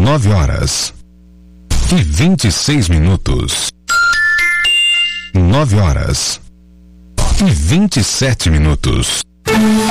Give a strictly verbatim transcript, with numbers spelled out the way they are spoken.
nove horas e vinte e seis minutos. Nove horas e vinte e sete minutos.